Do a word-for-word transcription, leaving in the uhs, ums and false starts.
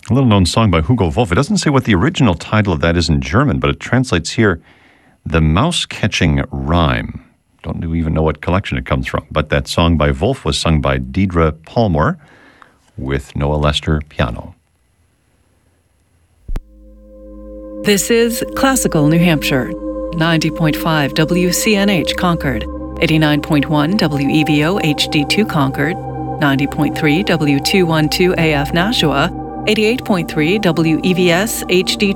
A little-known song by Hugo Wolf. It doesn't say what the original title of that is in German, but it translates here, The Mouse-Catching Rhyme. Don't even know what collection it comes from, but that song by Wolf was sung by Deidre Palmer with Noah Lester piano. This is Classical New Hampshire, ninety point five W C N H Concord, eighty-nine point one W E V O H D two Concord, ninety point three W two twelve A F Nashua, eighty-eight point three W E V S H D